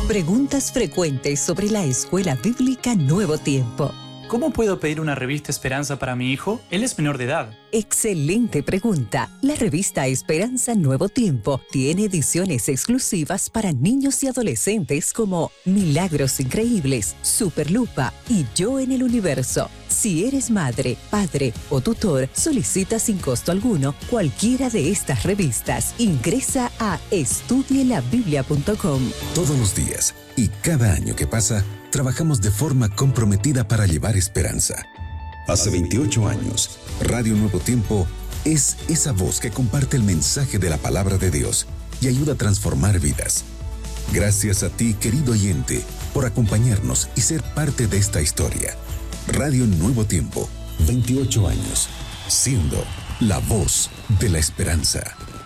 Preguntas frecuentes sobre la Escuela Bíblica Nuevo Tiempo. ¿Cómo puedo pedir una revista Esperanza para mi hijo? Él es menor de edad. Excelente pregunta. La revista Esperanza Nuevo Tiempo tiene ediciones exclusivas para niños y adolescentes como Milagros Increíbles, Superlupa y Yo en el Universo. Si eres madre, padre o tutor, solicita sin costo alguno cualquiera de estas revistas. Ingresa a estudielabiblia.com. Todos los días y cada año que pasa, trabajamos de forma comprometida para llevar esperanza. Hace 28 años, Radio Nuevo Tiempo es esa voz que comparte el mensaje de la palabra de Dios y ayuda a transformar vidas. Gracias a ti, querido oyente, por acompañarnos y ser parte de esta historia. Radio Nuevo Tiempo, 28 años, siendo la voz de la esperanza.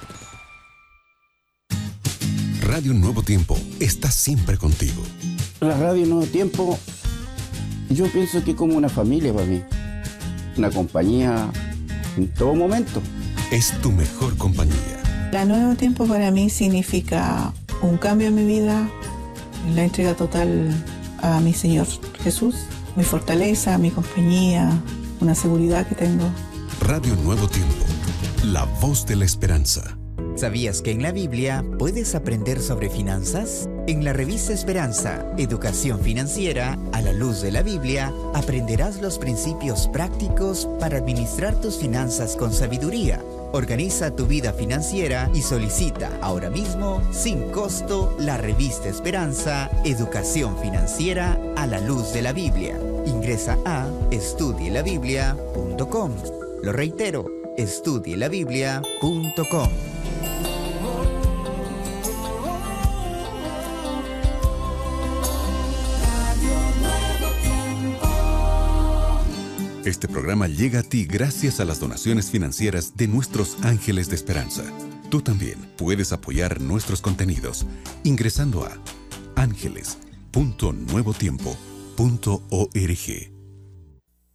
Radio Nuevo Tiempo está siempre contigo. La Radio Nuevo Tiempo, yo pienso que es como una familia para mí, una compañía en todo momento. Es tu mejor compañía. La Nuevo Tiempo para mí significa un cambio en mi vida, la entrega total a mi Señor Jesús, mi fortaleza, mi compañía, una seguridad que tengo. Radio Nuevo Tiempo, la voz de la esperanza. ¿Sabías que en la Biblia puedes aprender sobre finanzas? En la revista Esperanza, Educación Financiera, a la luz de la Biblia, aprenderás los principios prácticos para administrar tus finanzas con sabiduría. Organiza tu vida financiera y solicita ahora mismo, sin costo, la revista Esperanza, Educación Financiera, a la luz de la Biblia. Ingresa a estudielabiblia.com. Lo reitero, estudielabiblia.com. Este programa llega a ti gracias a las donaciones financieras de nuestros ángeles de esperanza. Tú también puedes apoyar nuestros contenidos ingresando a ángeles.nuevotiempo.org.